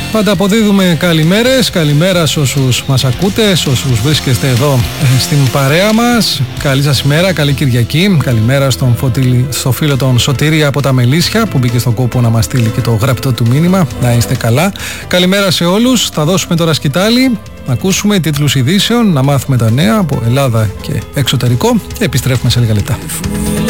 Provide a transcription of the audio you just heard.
Πάντα αποδίδουμε καλημέρες. Καλημέρα σε όσους μας ακούτε, σε όσους βρίσκεστε εδώ στην παρέα μας. Καλή σας ημέρα, καλή Κυριακή. Καλημέρα στο φίλο τον Σωτήρη από τα Μελίσια που μπήκε στον κόπο να μας στείλει και το γραπτό του μήνυμα. Να είστε καλά. Καλημέρα σε όλους. Θα δώσουμε τώρα σκητάλη, να ακούσουμε τίτλους ειδήσεων, να μάθουμε τα νέα από Ελλάδα και εξωτερικό και επιστρέφουμε σε λίγα λεπτά.